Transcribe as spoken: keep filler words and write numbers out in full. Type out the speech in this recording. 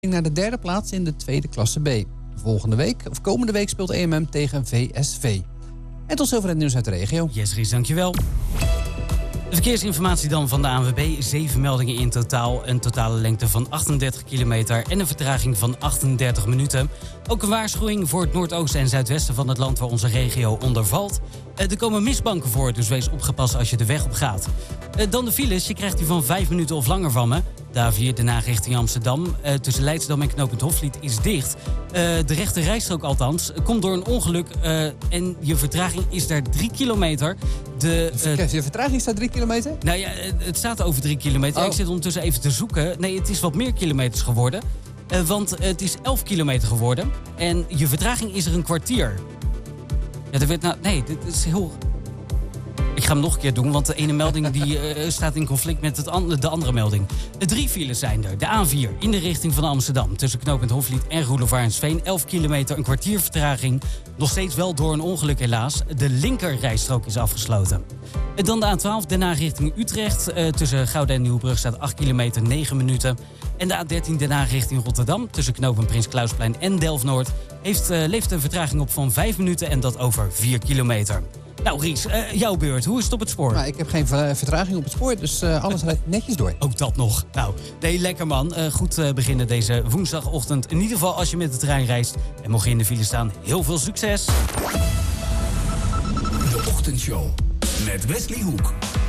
naar de derde plaats in de tweede klasse B. Volgende week, of komende week, speelt E M M tegen V S V. En tot zover het nieuws uit de regio. Yes, Ries, dankjewel. De verkeersinformatie dan van de A N W B. Zeven meldingen in totaal. Een totale lengte van achtendertig kilometer en een vertraging van achtendertig minuten. Ook een waarschuwing voor het noordoosten en zuidwesten van het land waar onze regio onder valt. Er komen mistbanken voor, dus wees opgepast als je de weg op gaat. Dan de files, je krijgt die van vijf minuten of langer van me. De A vier, Den Haag richting Amsterdam. Uh, tussen Leidsdam en knooppunt Hofvliet is dicht. Uh, de rechte rijstrook althans. Komt door een ongeluk uh, en je vertraging is daar drie kilometer. De, uh, je vertraging staat drie kilometer? Nou ja, het staat over drie kilometer. Oh. Ja, ik zit ondertussen even te zoeken. Nee, het is wat meer kilometers geworden. Uh, want het is elf kilometer geworden. En je vertraging is er een kwartier. Ja, dat werd nou... Nee, dit is heel... Ik ga hem nog een keer doen, want de ene melding die, uh, staat in conflict met het an- de andere melding. De drie files zijn er. De A vier in de richting van Amsterdam. Tussen knooppunt Hofvliet en Roelofaarensveen. elf kilometer, een kwartier vertraging. Nog steeds wel door een ongeluk helaas. De linkerrijstrook is afgesloten. En dan de A twaalf, Den Haag richting Utrecht. Uh, tussen Gouda en Nieuwbrug staat acht kilometer, negen minuten. En de A dertien, Den Haag richting Rotterdam. Tussen knooppunt Prins Klausplein en Delft-Noord. Heeft, uh, levert een vertraging op van vijf minuten en dat over vier kilometer. Nou Ries, uh, jouw beurt. Hoe is het op het spoor? Nou, ik heb geen ver- vertraging op het spoor, dus uh, alles rijdt netjes door. Ook dat nog. Nou, nee, lekker man. Uh, goed uh, beginnen deze woensdagochtend. In ieder geval als je met de trein reist. En mocht je in de file staan, heel veel succes. De Ochtendshow met Wesley Hoek.